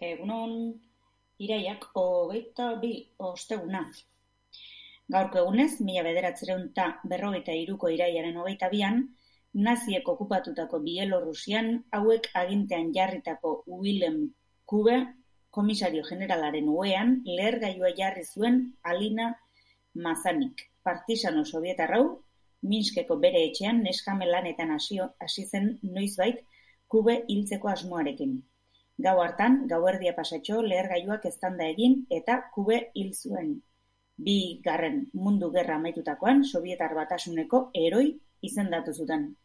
Egunon, iraiak 22 osteguna. Gaurko egunez, 1953ko iraiaren 22an, naziek okupatutako Bielorrusian hauek agintean jarritako Wilhelm Kube, komisario generalaren ohean, lehergailua jarri zuen Alina Mazanik. Partisano sovietar hau, Minskeko bere etxean neskamelanetan hasi zen noizbait Kube hiltzeko asmoarekin. Gau hartan, gauerdia pasatxo lehergailuak eztanda egin eta Kube hil zuen. Bigarren Mundu Gerra amaitutakoan, Sobietar Batasuneko heroi izendatu zuten.